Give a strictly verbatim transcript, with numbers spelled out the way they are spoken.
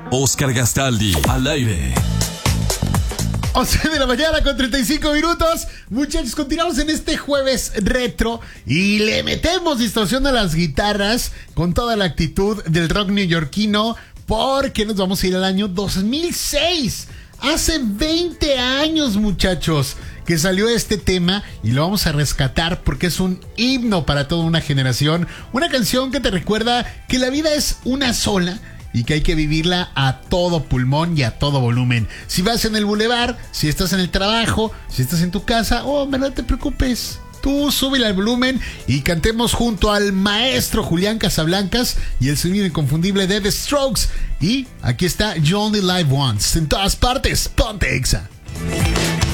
Oscar Gastaldi, al aire. once de la mañana con treinta y cinco minutos. Muchachos, continuamos en este jueves retro y le metemos distorsión a las guitarras con toda la actitud del rock neoyorquino, porque nos vamos a ir al año dos mil seis. Hace veinte años, muchachos, que salió este tema y lo vamos a rescatar porque es un himno para toda una generación. Una canción que te recuerda que la vida es una sola y que hay que vivirla a todo pulmón y a todo volumen. Si vas en el bulevar, si estás en el trabajo, si estás en tu casa, oh, no te preocupes. Tú súbele al volumen y cantemos junto al maestro Julián Casablancas y el sonido inconfundible de The Strokes. Y aquí está You Only Live Once. En todas partes, ponte Exa.